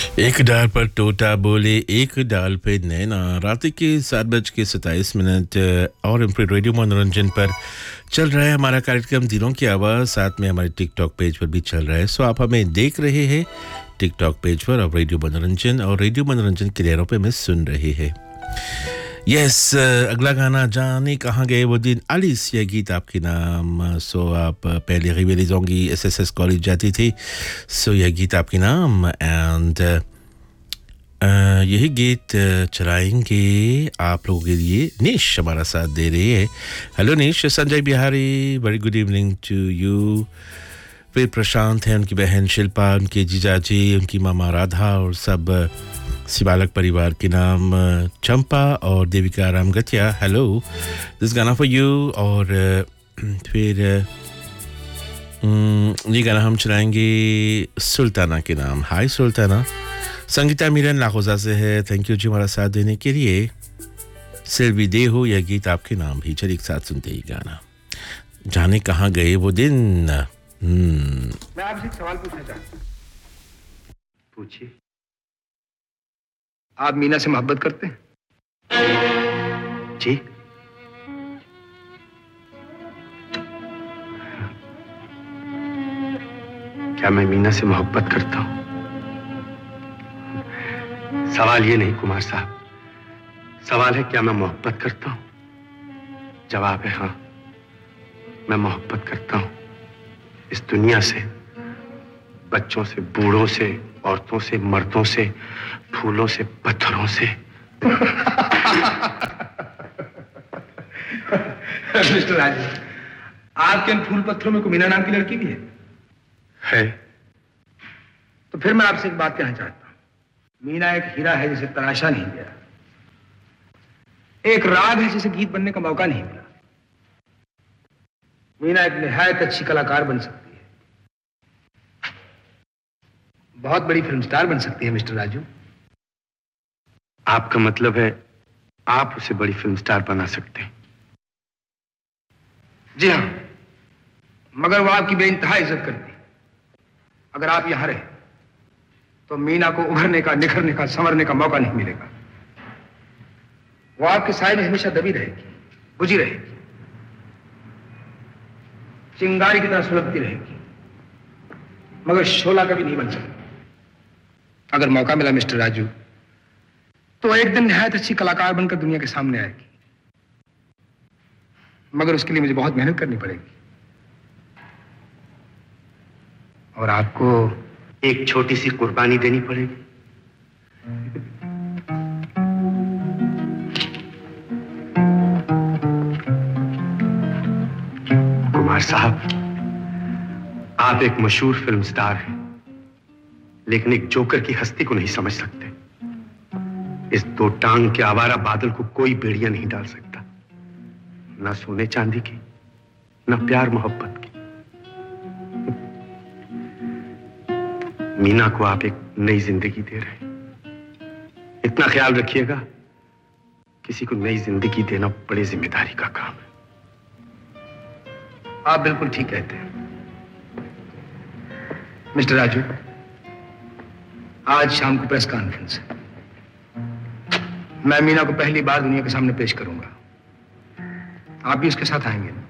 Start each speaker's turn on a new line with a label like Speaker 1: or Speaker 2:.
Speaker 1: एक डाल पर तोता बोले एक डाल पे नैना रात के 7:27 और इन पर रेडियो मनोरंजन पर चल रहा है हमारा कार्यक्रम दिलों की आवाज़। साथ में हमारे टिकटॉक पेज पर भी चल रहा है। सो आप हमें देख रहे हैं टिकटॉक पेज पर और रेडियो मनोरंजन की लहरों पे में सुन रहे हैं। यस अगला गाना जाने कहाँ गए वो दिन आलिस, यह गीत आपके नाम। सो आप पहले रिवेली जोंगी एसएसएस कॉलेज जाती थी। सो यह गीत आपके नाम एंड यही गीत चलाएंगे आप लोगों के लिए। निश हमारा साथ दे रही है। हेलो निश, Sanjay Bihari, very good evening to you. फिर प्रशांत है, उनकी बहन शिल्पा, उनके जीजाजी, उनकी मामा राधा और सब सिबालक परिवार के नाम चंपा और देविका रामगतिया। हेलो, दिस गाना फॉर यू। और फिर ये गाना हम चलाएंगे सुल्ताना के नाम। हाय सुल्ताना। संगीता मीरन लाखोजा से है। थैंक यू जी हमारा साथ देने के लिए। सिल्वी दे हो, यह गीत आपके नाम भी। चलिए एक साथ सुनते ही गाना जाने कहाँ गए वो दिन।
Speaker 2: मैं आपसे एक सवाल पूछना चाहता हूँ।
Speaker 3: पूछिए।
Speaker 2: आप मीना से मोहब्बत करते हैं?
Speaker 3: जी। क्या मैं मीना से मोहब्बत करता हूं? सवाल ये नहीं कुमार साहब, सवाल है क्या मैं मोहब्बत करता हूं? जवाब है हाँ, मैं मोहब्बत करता हूं। इस दुनिया से, बच्चों से, बूढ़ों से, औरतों से, मर्दों से, फूलों से, पत्थरों से।
Speaker 2: मिस्टर राजू, आपके इन फूल पत्थरों में कोई मीना नाम की लड़की भी
Speaker 3: है?
Speaker 2: तो फिर मैं आपसे एक बात कहना चाहता हूं। मीना एक हीरा है जिसे तराशा नहीं गया, एक राग है जिसे गीत बनने का मौका नहीं मिला। मीना एक निहायत अच्छी कलाकार बन सकती है, बहुत बड़ी फिल्म स्टार बन सकती है मिस्टर राजू।
Speaker 3: आपका मतलब है आप उसे बड़ी फिल्म स्टार बना सकते हैं?
Speaker 2: जी हाँ, मगर वो आपकी बेइंतहा इज्जत करती। अगर आप यहां रहे तो मीना को उभरने का, निखरने का, संवरने का मौका नहीं मिलेगा। वो आपके साए में हमेशा दबी रहेगी, बुझी रहेगी, चिंगारी की तरह सुलगती रहेगी, मगर शोला कभी नहीं बन सकती। अगर मौका मिला मिस्टर राजू तो एक दिन निहायत अच्छी कलाकार बनकर दुनिया के सामने आएगी, मगर उसके लिए मुझे बहुत मेहनत करनी पड़ेगी। और आपको
Speaker 3: एक छोटी सी कुर्बानी देनी पड़ेगी। कुमार साहब, आप एक मशहूर फिल्म स्टार हैं, लेकिन एक जोकर की हस्ती को नहीं समझ सकते। इस दो टांग के आवारा बादल को कोई बेड़ियां नहीं डाल सकता, ना सोने चांदी की, ना प्यार मोहब्बत की। मीना को आप एक नई जिंदगी दे रहे हैं। इतना ख्याल रखिएगा, किसी को नई जिंदगी देना बड़ी जिम्मेदारी का काम है।
Speaker 2: आप बिल्कुल ठीक कहते हैं मिस्टर राजू। आज शाम को प्रेस कॉन्फ्रेंस है। मैं मीना को पहली बार दुनिया के सामने पेश करूंगा। आप भी उसके साथ आएंगे ना?